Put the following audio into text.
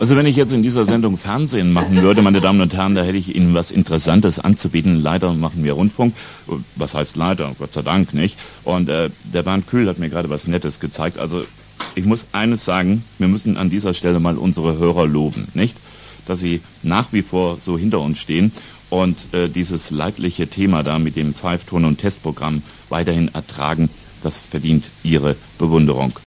Also wenn ich jetzt in dieser Sendung Fernsehen machen würde, meine Damen und Herren, da hätte ich Ihnen was Interessantes anzubieten. Leider machen wir Rundfunk. Was heißt leider? Gott sei Dank nicht. Und der Bernd Kühl hat mir gerade was Nettes gezeigt. Also ich muss eines sagen, wir müssen an dieser Stelle mal unsere Hörer loben, nicht? Dass sie nach wie vor so hinter uns stehen und dieses leidliche Thema da mit dem Pfeifton- und Testprogramm weiterhin ertragen. Das verdient Ihre Bewunderung.